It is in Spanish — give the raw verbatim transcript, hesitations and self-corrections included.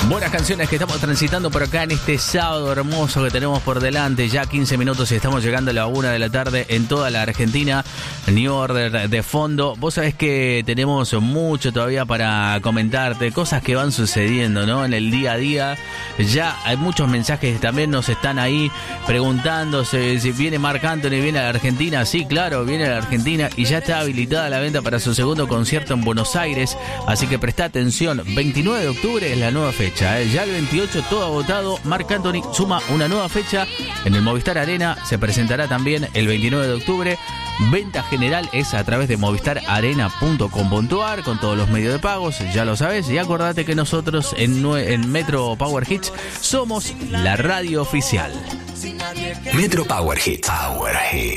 Buenas canciones que estamos transitando por acá en este sábado hermoso que tenemos por delante. Ya quince minutos y estamos llegando a la una de la tarde en toda la Argentina. New Order de fondo. Vos sabés que tenemos mucho todavía para comentarte, cosas que van sucediendo, ¿no? En el día a día. Ya hay muchos mensajes que también nos están ahí preguntándose si viene Marc Anthony, viene a la Argentina. Sí, claro, viene a la Argentina y ya está habilitada la venta para su segundo concierto en Buenos Aires. Así que presta atención, veintinueve de octubre es la nueva fecha, ¿eh? Ya el veintiocho todo agotado. Marc Anthony suma una nueva fecha en el Movistar Arena. Se presentará también el veintinueve de octubre. Venta general es a través de movistar arena punto com punto a r con todos los medios de pagos, ya lo sabes. Y acordate que nosotros en, en Metro Power Hits somos la radio oficial. Metro Power Hits. Power Hits.